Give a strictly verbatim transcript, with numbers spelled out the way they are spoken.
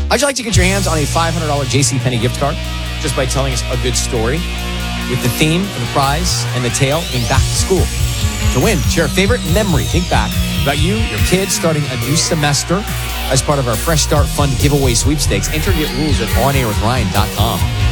How'd you like to get your hands on a five hundred dollars JCPenney gift card just by telling us a good story with the theme for the prize and the tale being back to school? To win, share a favorite memory. Think back about you, your kids starting a new semester as part of our Fresh Start Fund giveaway sweepstakes. Enter and get rules at on air with ryan dot com.